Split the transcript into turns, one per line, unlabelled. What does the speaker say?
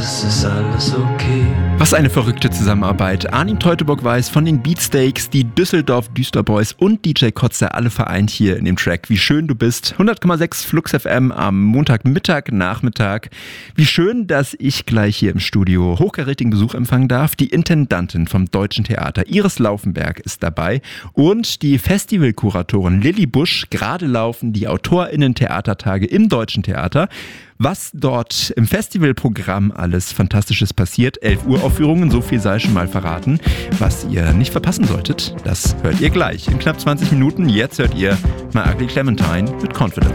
es ist alles okay.
Was eine verrückte Zusammenarbeit. Arnim Teutoburg-Weiß von den Beatsteaks, die Düsseldorf Düsterboys und DJ Kotze, alle vereint hier in dem Track Wie schön du bist. 100,6 Flux FM am Montagmittag, Nachmittag. Wie schön, dass ich gleich hier im Studio hochkarätigen Besuch empfangen darf. Die Intendantin vom Deutschen Theater, Iris Laufenberg, ist dabei. Und die Festivalkuratorin Lilly Busch. Gerade laufen die AutorInnen-Theatertage im Deutschen Theater. Was dort im Festivalprogramm alles Fantastisches passiert. 11 Uhr Aufführungen, so viel sei schon mal verraten. Was ihr nicht verpassen solltet, das hört ihr gleich in knapp 20 Minuten. Jetzt hört ihr My Ugly Clementine mit Confidence.